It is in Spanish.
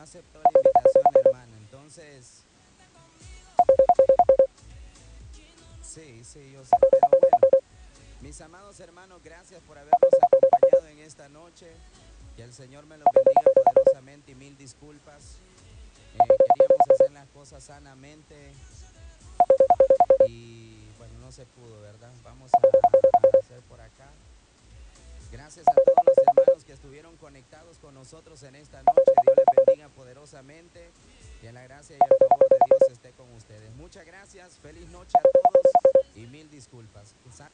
aceptó la invitación, hermano. Entonces, sí, yo sé. Pero bueno, mis amados hermanos, gracias por habernos acompañado en esta noche. Que el Señor me los bendiga poderosamente y mil disculpas. Queríamos hacer las cosas sanamente y bueno, no se pudo, ¿verdad? Vamos a hacer por acá. Gracias a todos los hermanos que estuvieron conectados con nosotros en esta noche. Dios les bendiga poderosamente. Que la gracia y el favor de Dios esté con ustedes. Muchas gracias. Feliz noche a todos y mil disculpas.